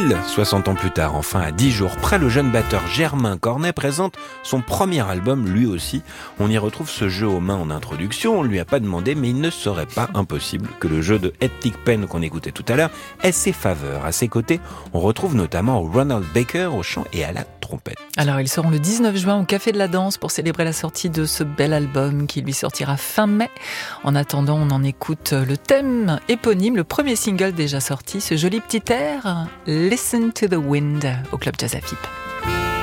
pile 60 ans plus tard, enfin à 10 jours près, le jeune batteur Germain Cornet présente son premier album lui aussi. On y retrouve ce jeu aux mains en introduction, on ne lui a pas demandé, mais il ne serait pas impossible que le jeu de Ethnic Pen qu'on écoutait tout à l'heure ait ses faveurs. À ses côtés, on retrouve notamment Ronald Baker au chant et à la trompette. Alors ils seront le 19 juin au Café de la Danse pour célébrer la sortie de ce bel album qui lui sortira fin mai. En attendant, on en écoute le thème éponyme, le premier single déjà sorti, ce joli petit air, Listen to the Wind, au Club Jazz à Fippe.